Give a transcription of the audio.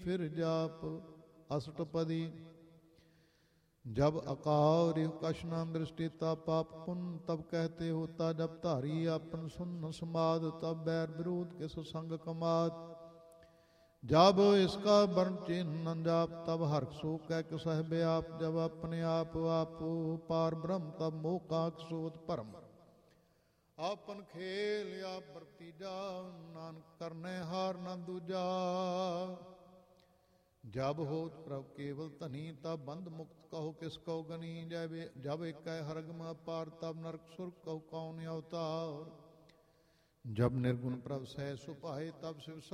फिर जाप अष्टपदी। जब अकाल रिह कश न दृष्टि तब पाप पुन तब कहते होता जब धारी आपन सुन समाद तब बैर विरोध किस संग कमाद। जब इसका वर्ण चिन्ह न जाप तब हर्ष सो कह के सहबे आप। जब अपने आप पार ब्रह्म तब मोह काक सोत परम। आपन खेल आप वर्तीजा नानक करने हार न दूजा। जब हो प्रभ केवल धनी तब बंध मुक्त कहो किस कहो गनी। जब एक हरगम अपार तब नरक सुर कहो कौन अवतार। जब निर्गुण प्रभ सह सुपाए तब शिव